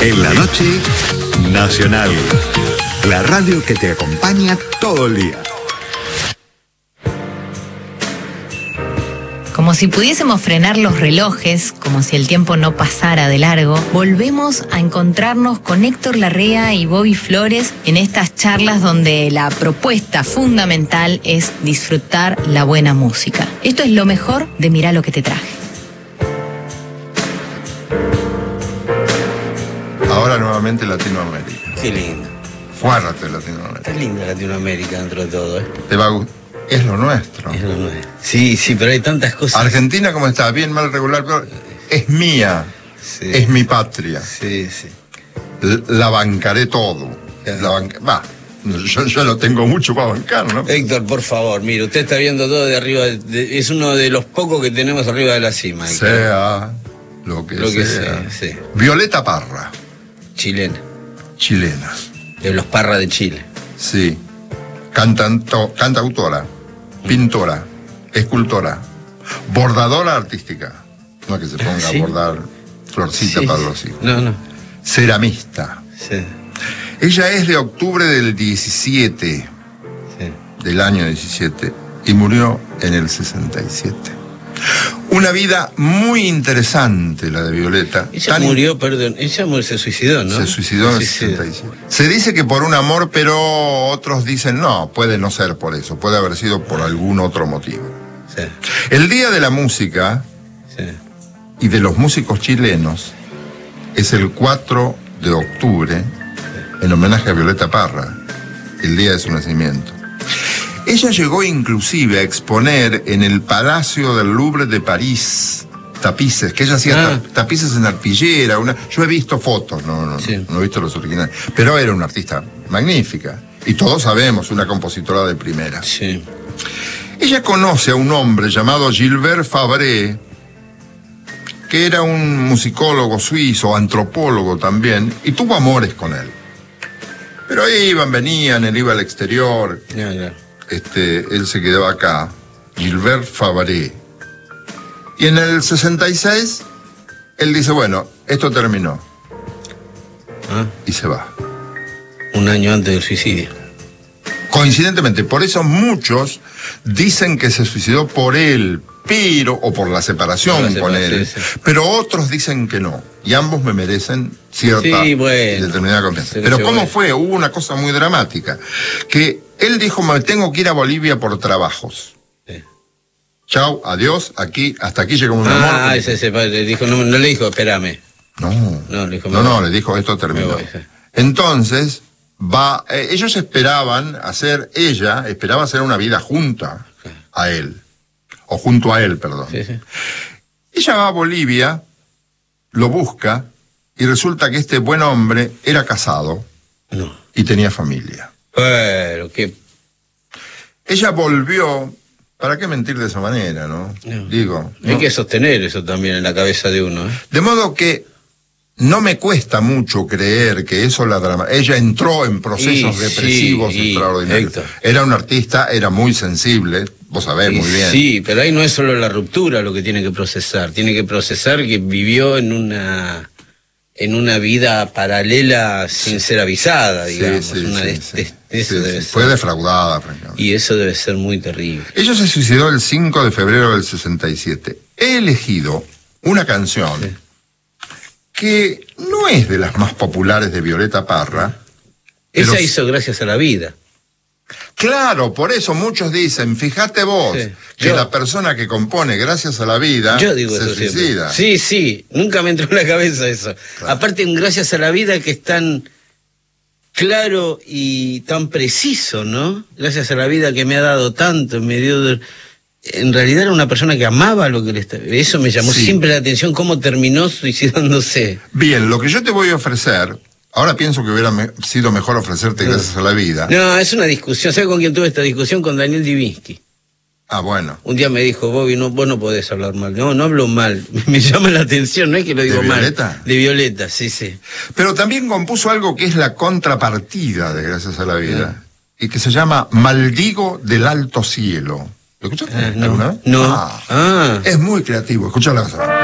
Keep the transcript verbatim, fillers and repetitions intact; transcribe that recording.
En la noche, Nacional. La radio que te acompaña todo el día. Como si pudiésemos frenar los relojes, como si el tiempo no pasara de largo, volvemos a encontrarnos con Héctor Larrea y Bobby Flores en estas charlas donde la propuesta fundamental es disfrutar la buena música. Esto es lo mejor de Mirá lo que te traje. Ahora nuevamente Latinoamérica. Qué lindo. Fuerte Latinoamérica. Está linda Latinoamérica dentro de todo, ¿eh? Te va a gustar. Es lo nuestro. Es lo nuestro. Sí, sí, pero hay tantas cosas. Argentina, ¿cómo está? Bien, mal, regular, pero es mía. Sí. Es mi patria. Sí, sí. L- La bancaré todo. La banca... Va, yo, yo lo tengo mucho para bancar, ¿no? Héctor, por favor, mire, usted está viendo todo de arriba, de- es uno de los pocos que tenemos arriba de la cima. Héctor. Sea lo que Lo que sea. sea, sí. Violeta Parra, Chilena, chilena. de los Parra de Chile. Sí. Cantanto, cantautora, pintora, escultora, bordadora artística. No es que se ponga ¿Sí? a bordar florcitas Sí. para los hijos. No, no. Ceramista. Sí, Ella es de octubre del diecisiete, sí. del año diecisiete, y murió en el sesenta y siete. Una vida muy interesante la de Violeta. Ella Tan murió, perdón, ella murió, se suicidó, ¿no? Se suicidó en el Se suicidó. sesenta y siete. Se dice que por un amor, pero otros dicen no, puede no ser por eso, puede haber sido por algún otro motivo. Sí, El Día de la Música sí. y de los músicos chilenos es el cuatro de octubre, en homenaje a Violeta Parra, el día de su nacimiento. Ella llegó inclusive a exponer en el Palacio del Louvre de París tapices, que ella hacía Ah. ta- tapices en arpillera. Una, yo he visto fotos, no, no, Sí. no he visto los originales, pero era una artista magnífica. Y todos sabemos, una compositora de primera. Sí. Ella conoce a un hombre llamado Gilbert Fabre, que era un musicólogo suizo, antropólogo también, y tuvo amores con él. Pero iban, venían, él iba al exterior, Ya, ya. este, él se quedó acá, Gilbert Fabre. Y en el sesenta y seis, él dice, bueno, esto terminó, Ah, y se va. un año antes del suicidio. Coincidentemente, por eso muchos dicen que se suicidó por él, pero, o por la separación, Por la con separación, él, sí. pero otros dicen que no. Y ambos me merecen cierta Sí, y bueno. determinada confianza. Se Pero le ¿cómo llevó fue? Hubo una cosa muy dramática. Que él dijo, me tengo que ir a Bolivia por trabajos. Sí. Chau, adiós, aquí, hasta aquí llegó un amor. Ah, ese, ese padre dijo, no, no le dijo, espérame. No, No, le dijo, me no, no, voy. le dijo, esto terminó. Me voy, sí. Entonces, va, eh, ellos esperaban hacer, ella esperaba hacer una vida junta a él, o junto a él, perdón. Sí, sí. Ella va a Bolivia, lo busca, y resulta que este buen hombre era casado No. y tenía familia. Pero que... Ella volvió, ¿para qué mentir de esa manera, no? No. Digo, Hay no. que sostener eso también en la cabeza de uno, ¿eh? De modo que no me cuesta mucho creer que eso la drama. Ella entró en procesos Y, depresivos sí, y, extraordinarios. Héctor. Era una artista, era muy sensible, vos sabés muy Y bien. Sí, pero ahí no es solo la ruptura lo que tiene que procesar. Tiene que procesar que vivió en una en una vida paralela sin ser avisada, Sí, digamos. sí, Una sí, de- sí. de- eso Sí, debe sí. ser. Fue defraudada, francamente. Y eso debe ser muy terrible. Ella se suicidó el cinco de febrero del sesenta y siete. He elegido una canción Sí. que no es de las más populares de Violeta Parra. Esa Pero- hizo gracias a la vida. Claro, por eso muchos dicen, fíjate vos, Sí. que Yo- la persona que compone gracias a la vida Yo digo se eso siempre. suicida. Sí, sí, nunca me entró en la cabeza eso. Claro. Aparte, un gracias a la vida que es tan claro y tan preciso, ¿no? Gracias a la vida que me ha dado tanto, me dio... de- En realidad era una persona que amaba lo que le estaba... Eso me llamó Sí. siempre la atención, cómo terminó suicidándose. Bien, lo que yo te voy a ofrecer, ahora pienso que hubiera me- sido mejor ofrecerte gracias a la vida. No, es una discusión. ¿Sabes con quién tuve esta discusión? Con Daniel Divinsky. Ah, bueno. Un día me dijo, Bobby, no, vos no podés hablar mal. No, no hablo mal. Me llama la atención, no es que lo digo ¿De mal. Violeta? De Violeta, sí, sí. Pero también compuso algo que es la contrapartida de Gracias a la Vida, y que se llama Maldigo del Alto Cielo. ¿Lo escuchaste Ah, no. alguna vez? No. Ah, Ah. Es muy creativo, escucha la cosa.